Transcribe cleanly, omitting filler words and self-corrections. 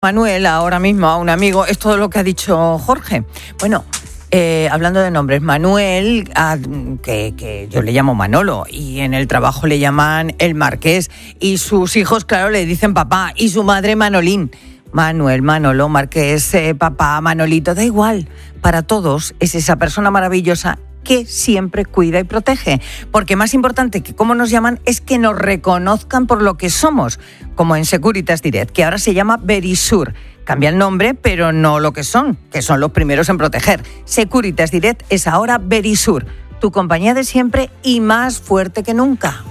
Manuel, ahora mismo a un amigo, es todo lo que ha dicho Jorge. Bueno, hablando de nombres, Manuel, que yo le llamo Manolo, y en el trabajo le llaman el Marqués, y sus hijos, claro, le dicen papá, y su madre Manolín. Manuel, Manolo, Marqués, papá, Manolito, da igual. Para todos es esa persona maravillosa que siempre cuida y protege. Porque más importante que cómo nos llaman es que nos reconozcan por lo que somos, como en Securitas Direct, que ahora se llama Verisur. Cambia el nombre, pero no lo que son los primeros en proteger. Securitas Direct es ahora Verisur, tu compañía de siempre y más fuerte que nunca.